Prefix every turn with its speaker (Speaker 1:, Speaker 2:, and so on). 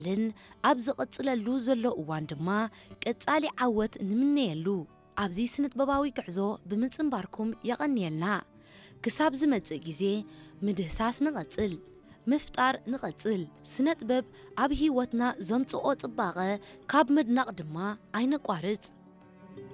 Speaker 1: ልን ኣብ ዝቕጽለሉ ዘሎ እዋን ድማ ቀጻሊ ዓወት ንምነየሉ ኣብዚ ስነ-ጥበባዊ ጉዕዞ ብምጽንባርኩም የቐንየልና ክሳብ ዝመጽእ ግዜ ምድህሳስ ንቐጽል ምፍጣር ንቐጽል ስነ-ጥበብ ኣብ ህይወትና ዘምጽኦ ጽባቐ ካብ ምድናቕ ድማ ኣይነቋርጽ